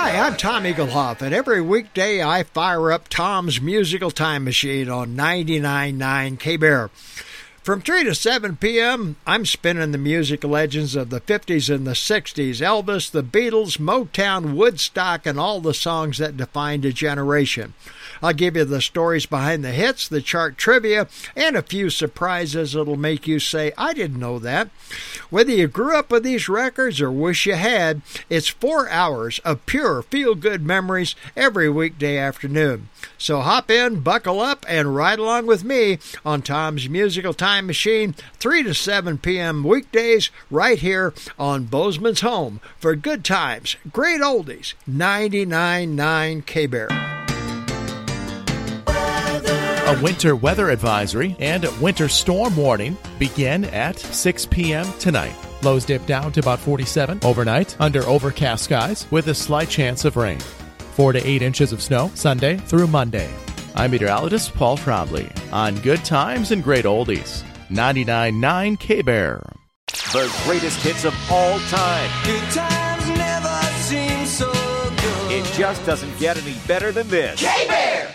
Hi, I'm Tom Eaglehoff, and every weekday I fire up Tom's Musical Time Machine on 99.9 K-Bear. From 3 to 7 p.m., I'm spinning the music legends of the 50s and the 60s, Elvis, the Beatles, Motown, Woodstock, and all the songs that defined a generation. I'll give you the stories behind the hits, the chart trivia, and a few surprises that'll make you say, I didn't know that. Whether you grew up with these records or wish you had, it's 4 hours of pure feel-good memories every weekday afternoon. So hop in, buckle up, and ride along with me on Tom's Musical Time Machine, 3 to 7 p.m. weekdays, right here on Bozeman's home for good times, great oldies, 99.9 K-Bear. A winter weather advisory and winter storm warning begin at 6 p.m. tonight. Lows dip down to about 47 overnight under overcast skies with a slight chance of rain. 4 to 8 inches of snow Sunday through Monday. I'm meteorologist Paul Trombley on Good Times and Great Oldies, 99.9 K-Bear. The greatest hits of all time. Good times never seem so good. It just doesn't get any better than this. K-Bear!